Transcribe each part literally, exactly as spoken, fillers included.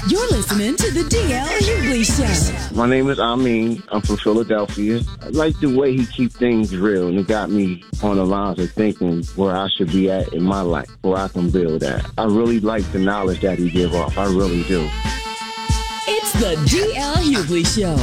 You're listening to the D L Hughley Show. My name is Amin. I'm from Philadelphia. I like the way he keeps things real, and it got me on the lines of thinking where I should be at in my life, where I can build at. I really like the knowledge that he give off. I really do. It's the D L Hughley Show.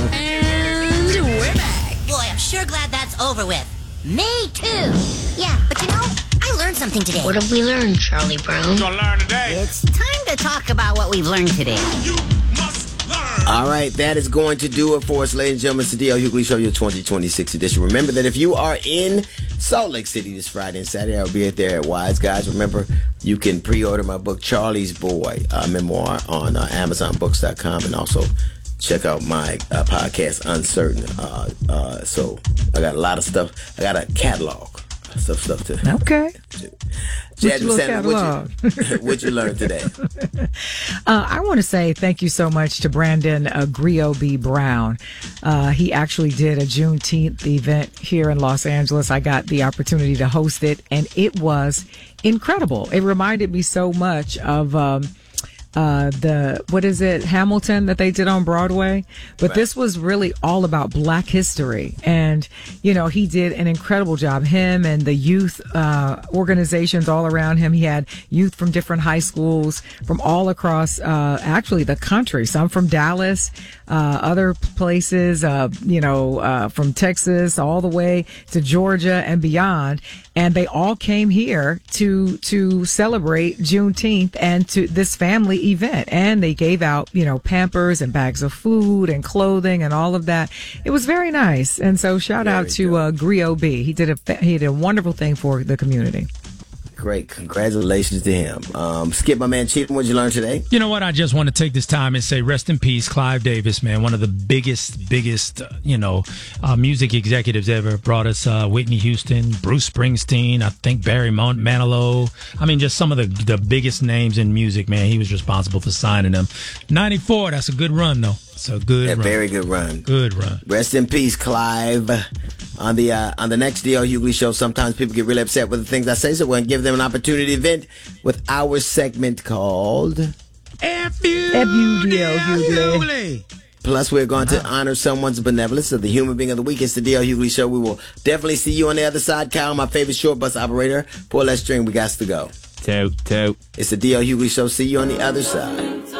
And we're back. Boy, I'm sure glad that's over with. Me too. Yeah, but you know, I learned something today. What have we learned, Charlie Brown? Gonna learn today. It's time to talk about what we've learned today. You must learn. All right, that is going to do it for us, ladies and gentlemen. It's the D L Hughley Show, your twenty twenty-six edition. Remember that if you are in Salt Lake City this Friday and Saturday, I'll be there at Wise Guys. Remember, you can pre-order my book, Charlie's Boy, uh, memoir, on uh, Amazon Books dot com, and also check out my uh, podcast, Uncertain. Uh, uh, so I got a lot of stuff. I got a catalog. Stuff, stuff to. Okay. Jasmine Sanders, what you, what you learned today? uh, I want to say thank you so much to Brandon uh, Grio B. Brown. Uh, he actually did a Juneteenth event here in Los Angeles. I got the opportunity to host it, and it was incredible. It reminded me so much of um, uh, the, what is it, Hamilton that they did on Broadway. But right. This was really all about Black history. And, you know, he did an incredible job. Him and the youth uh, organizations all around him. He had youth from different high schools from all across, uh, actually the country. Some from Dallas, uh, other places, uh, you know, uh, from Texas all the way to Georgia and beyond. And they all came here to to celebrate Juneteenth and to this family event. And they gave out, you know, Pampers and bags of food and clothing and all of that. It was very nice. And so shout very out to uh, Grio B. He did a he did a wonderful thing for the community. Great. Congratulations to him. Um, Skip, my man, Chief, what did you learn today? You know what? I just want to take this time and say rest in peace, Clive Davis, man. One of the biggest, biggest, uh, you know, uh, music executives ever. Brought us uh, Whitney Houston, Bruce Springsteen, I think Barry Mon- Manilow. I mean, just some of the, the biggest names in music, man. He was responsible for signing them. ninety-four, that's a good run, though. It's a good yeah, run. Very good run. Good run. Rest in peace, Clive. On the uh, on the next D L Hughley Show, sometimes people get really upset with the things I say, so we're going to give them an opportunity to vent with our segment called F U D L Hughley. Plus, we're going to honor someone's benevolence. So the human being of the week is the D L Hughley Show. We will definitely see you on the other side. Kyle, my favorite short bus operator. Pull that string. We got to go. Toot, toot. It's the D L Hughley Show. See you on the other side.